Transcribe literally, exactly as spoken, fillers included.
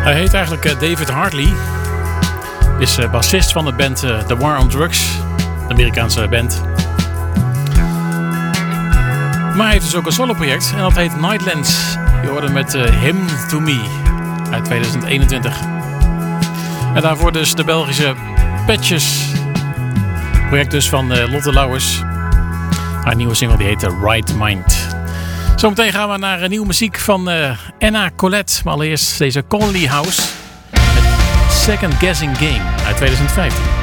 Hij heet eigenlijk David Hartley. Is bassist van de band The War on Drugs. De Amerikaanse band. Maar hij heeft dus ook een soloproject. En dat heet Nightlands. Je hoorde met uh, Hymn to Me. Uit tweeduizend eenentwintig. En daarvoor dus de Belgische Patches. Project dus van uh, Lotte Lauwers. Haar nieuwe single die heet The Right Mind. Zometeen gaan we naar uh, nieuwe muziek van uh, Anna Colette. Maar allereerst deze Conley House. Met Second Guessing Game uit tweeduizend vijftien.